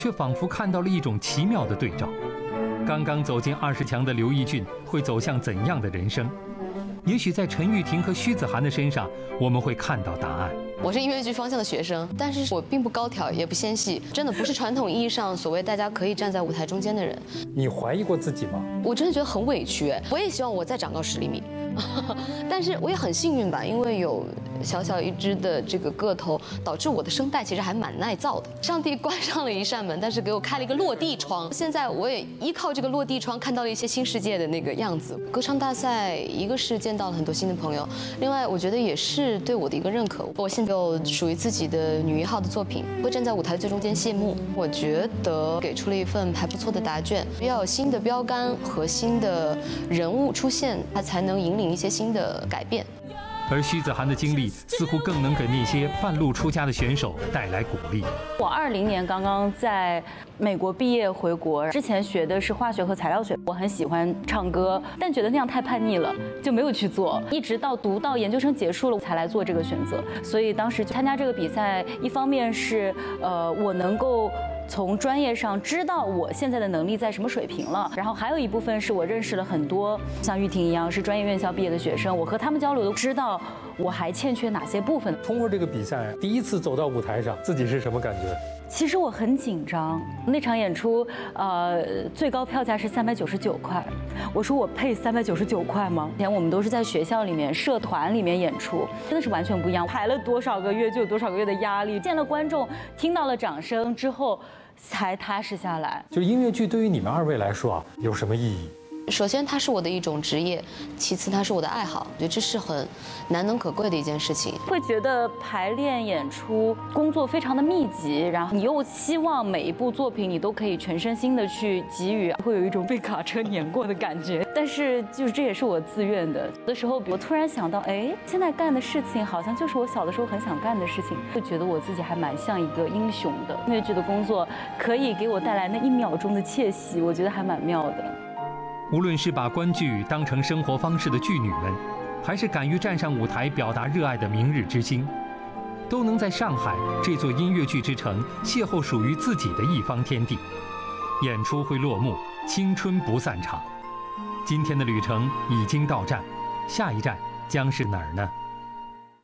却仿佛看到了一种奇妙的对照。刚刚走进20强的刘奕俊会走向怎样的人生？也许在陈玉婷和徐子涵的身上，我们会看到答案。 我是音乐剧方向的学生，但是我并不高挑，也不纤细，真的不是传统意义上所谓大家可以站在舞台中间的人。 你怀疑过自己吗？ 我真的觉得很委屈，我也希望我再长高10厘米，但是我也很幸运吧，因为有小小一只的这个个头，导致我的声带其实还蛮耐造的。上帝关上了一扇门，但是给我开了一个落地窗。现在我也依靠这个落地窗看到了一些新世界的那个样子。歌唱大赛，一个是见到了很多新的朋友，另外我觉得也是对我的一个认可。我现在有属于自己的女1号的作品，会站在舞台最中间谢幕。我觉得给出了一份还不错的答卷，要有新的标杆和新的人物出现，它才能引领一些新的改变。 而徐子涵的经历似乎更能给那些半路出家的选手带来鼓励。 我20年刚刚在美国毕业回国，之前学的是化学和材料学，我很喜欢唱歌，但觉得那样太叛逆了，就没有去做。一直到读到研究生结束了，才来做这个选择。所以当时参加这个比赛，一方面是我能够从专业上知道我现在的能力在什么水平了，然后还有一部分是我认识了很多像玉婷一样是专业院校毕业的学生，我和他们交流都知道我还欠缺哪些部分。 通过这个比赛，第一次走到舞台上，自己是什么感觉？ 其实我很紧张，那场演出，最高票价是399块。我说我配399块吗？以前我们都是在学校里面、社团里面演出，真的是完全不一样。排了多少个月就有多少个月的压力，见了观众，听到了掌声之后，才踏实下来。 就音乐剧对于你们2位来说啊，有什么意义？ 首先，它是我的一种职业；其次，它是我的爱好。我觉得这是很难能可贵的一件事情。 会觉得排练、演出工作非常的密集，然后你又希望每一部作品你都可以全身心的去给予，会有一种被卡车碾过的感觉。但是，就是这也是我自愿的。有的时候，我突然想到，哎，现在干的事情好像就是我小的时候很想干的事情，会觉得我自己还蛮像一个英雄的。音乐剧的工作可以给我带来那1秒钟的窃喜，我觉得还蛮妙的。 无论是把观剧当成生活方式的剧女们，还是敢于站上舞台表达热爱的明日之星，都能在上海这座音乐剧之城邂逅属于自己的一方天地。演出会落幕，青春不散场。今天的旅程已经到站，下一站将是哪儿呢？